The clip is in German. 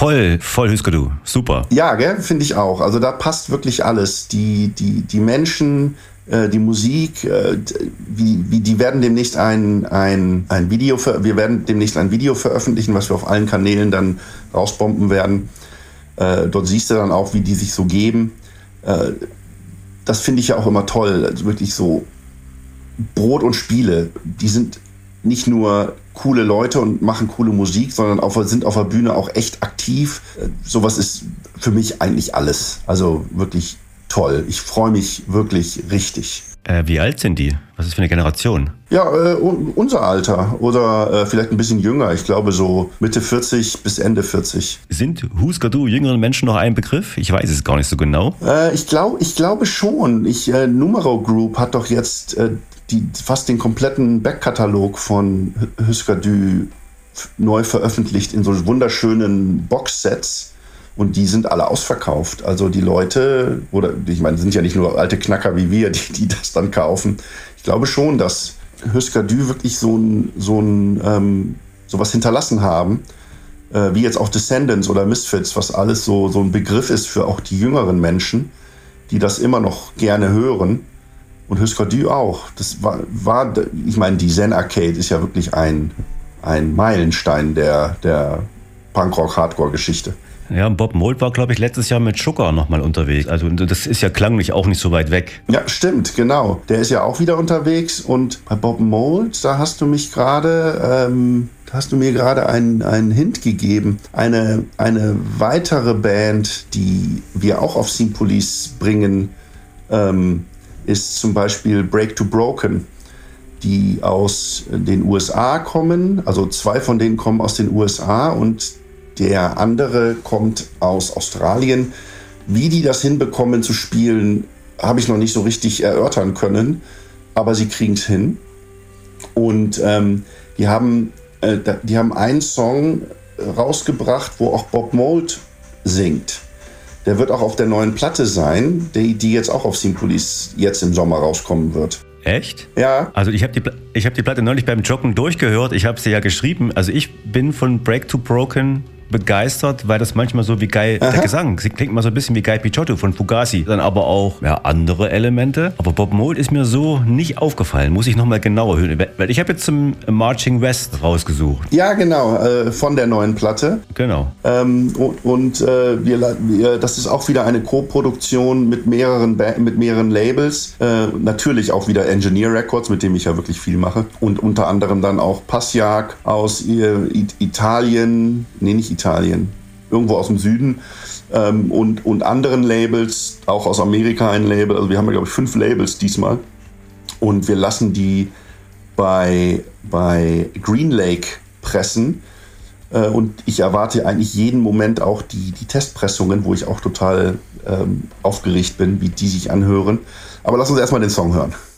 voll Husker Du. Super. Ja, finde ich auch. Also da passt wirklich alles. Die Menschen, die Musik, die werden demnächst wir werden demnächst ein Video veröffentlichen, was wir auf allen Kanälen dann rausbomben werden. Dort siehst du dann auch, wie die sich so geben. Das finde ich ja auch immer toll. Also wirklich so Brot und Spiele. Die sind nicht nur coole Leute und machen coole Musik, sondern sind auf der Bühne auch echt aktiv. Sowas ist für mich eigentlich alles. Also wirklich toll. Ich freue mich wirklich richtig. Wie alt sind die? Was ist für eine Generation? Ja, unser Alter oder vielleicht ein bisschen jünger. Ich glaube so Mitte 40 bis Ende 40. Sind Husker Du jüngeren Menschen noch ein Begriff? Ich weiß es gar nicht so genau. Ich glaube schon. Numero Group hat doch jetzt fast den kompletten Backkatalog von Husker Du neu veröffentlicht in so wunderschönen Boxsets. Und die sind alle ausverkauft. Also die Leute, sind ja nicht nur alte Knacker wie wir, die das dann kaufen. Ich glaube schon, dass Husker Du wirklich sowas hinterlassen haben, wie jetzt auch Descendants oder Misfits, was alles so ein Begriff ist für auch die jüngeren Menschen, die das immer noch gerne hören. Und Husker Du auch. Das war die Zen Arcade ist ja wirklich ein Meilenstein der Punkrock-Hardcore-Geschichte. Ja, Bob Mould war, glaube ich, letztes Jahr mit Sugar nochmal unterwegs. Also das ist ja klanglich auch nicht so weit weg. Ja, stimmt, genau. Der ist ja auch wieder unterwegs. Und bei Bob Mould, da hast du mir gerade einen Hint gegeben. Eine weitere Band, die wir auch auf Scene Police bringen, ist zum Beispiel Break to Broken, die aus den USA kommen. Also 2 von denen kommen aus den USA und der andere kommt aus Australien. Wie die das hinbekommen zu spielen, habe ich noch nicht so richtig erörtern können. Aber sie kriegen es hin. Und die haben einen Song rausgebracht, wo auch Bob Mould singt. Der wird auch auf der neuen Platte sein, die jetzt auch auf Scene Police jetzt im Sommer rauskommen wird. Echt? Ja. Also ich habe die Platte neulich beim Joggen durchgehört. Ich habe sie ja geschrieben. Also ich bin von Break to Broken begeistert, weil das manchmal so wie Guy, der Gesang klingt mal so ein bisschen wie Guy Picciotto von Fugazi. Dann aber auch andere Elemente. Aber Bob Mould ist mir so nicht aufgefallen. Muss ich nochmal genauer hören. Weil ich habe jetzt zum Marching West rausgesucht. Ja, genau. Von der neuen Platte. Genau. Das ist auch wieder eine Co-Produktion mit mehreren Labels. Natürlich auch wieder Engineer Records, mit dem ich ja wirklich viel mache. Und unter anderem dann auch Passjag aus Italien. Nee, nicht Italien, irgendwo aus dem Süden und anderen Labels, auch aus Amerika ein Label. Also wir haben ja, glaube ich, 5 Labels diesmal und wir lassen die bei Green Lake pressen und ich erwarte eigentlich jeden Moment auch die Testpressungen, wo ich auch total aufgeregt bin, wie die sich anhören. Aber lass uns erstmal den Song hören.